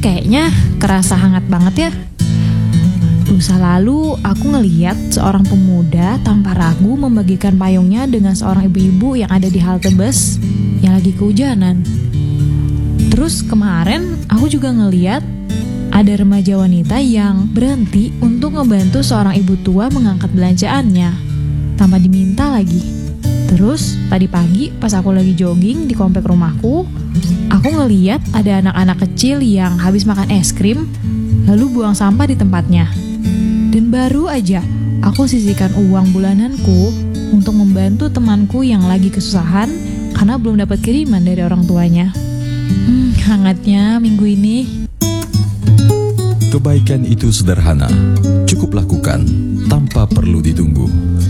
kayaknya kerasa hangat banget ya. Lusa lalu aku ngeliat seorang pemuda tanpa ragu membagikan payungnya dengan seorang ibu-ibu yang ada di halte bus yang lagi kehujanan. Terus kemarin aku juga ngeliat ada remaja wanita yang berhenti untuk ngebantu seorang ibu tua mengangkat belanjaannya tanpa diminta lagi. Terus tadi pagi pas aku lagi jogging di komplek rumahku, aku ngeliat ada anak-anak kecil yang habis makan es krim lalu buang sampah di tempatnya. Dan baru aja aku sisihkan uang bulananku untuk membantu temanku yang lagi kesusahan karena belum dapat kiriman dari orang tuanya. Hangatnya minggu ini. Kebaikan itu sederhana, cukup lakukan tanpa perlu ditunggu.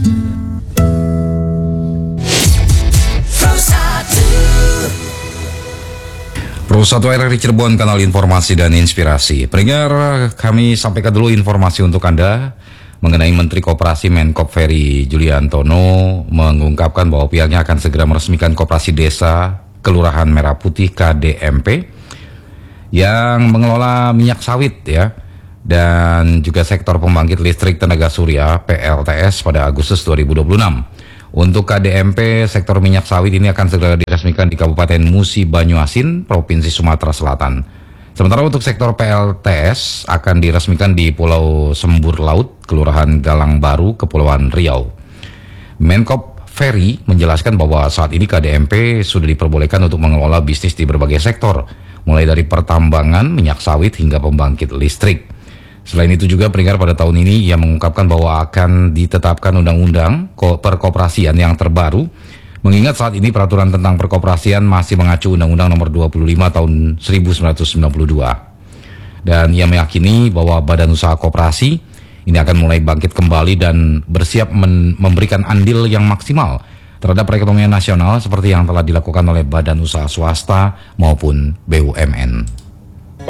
Pro 1 RRI Cirebon, kanal informasi dan inspirasi. Pendengar, kami sampaikan dulu informasi untuk Anda mengenai Menteri Koperasi Menkop Ferry Juliantono mengungkapkan bahwa pihaknya akan segera meresmikan Koperasi Desa Kelurahan Merah Putih KDMP yang mengelola minyak sawit ya, dan juga sektor pembangkit listrik tenaga surya PLTS pada Agustus 2026. Untuk KDMP, sektor minyak sawit ini akan segera diresmikan di Kabupaten Musi Banyuasin, Provinsi Sumatera Selatan. Sementara untuk sektor PLTS akan diresmikan di Pulau Sembur Laut, Kelurahan Galang Baru, Kepulauan Riau. Menkop Ferry menjelaskan bahwa saat ini KDMP sudah diperbolehkan untuk mengelola bisnis di berbagai sektor, mulai dari pertambangan, minyak sawit, hingga pembangkit listrik. Selain itu juga pendengar, pada tahun ini ia mengungkapkan bahwa akan ditetapkan undang-undang perkoperasian yang terbaru, mengingat saat ini peraturan tentang perkoperasian masih mengacu Undang-Undang Nomor 25 Tahun 1992. Dan ia meyakini bahwa Badan Usaha Koperasi ini akan mulai bangkit kembali dan bersiap memberikan andil yang maksimal terhadap perekonomian nasional seperti yang telah dilakukan oleh badan usaha swasta maupun BUMN.